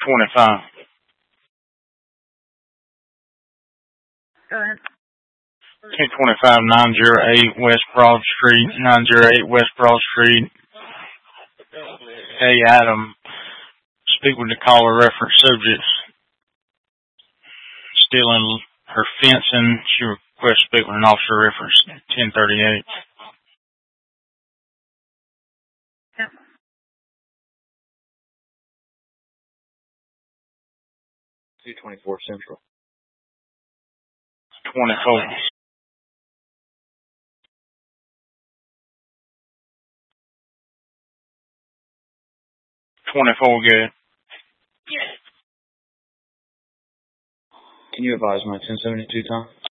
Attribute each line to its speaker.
Speaker 1: 25.
Speaker 2: Go ahead.
Speaker 1: 225 908 West Broad Street, 908 West Broad Street. Hey, Adam. Speak with the caller reference subjects. Stealing her fencing. She requests to speak with an officer reference 1038.
Speaker 2: Yep.
Speaker 3: 224 Central.
Speaker 1: 24. 24 good.
Speaker 3: Can you advise my 1072 time?